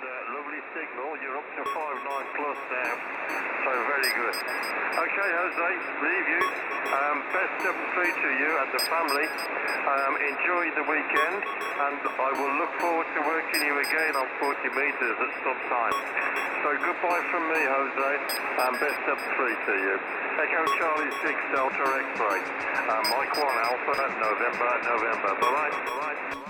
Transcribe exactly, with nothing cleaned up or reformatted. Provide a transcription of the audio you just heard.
uh, lovely signal. You're up to five nine plus now, so very good. Okay, Jose, leave you. Um, best of three to you and the family. Um, enjoy the weekend, and I will look forward to working you again on forty metres at some time. So goodbye from me, Jose, and best of three to you. Echo Charlie six Delta X-ray. Uh, Mike one Alpha, November, November. Bye-bye. Bye-bye.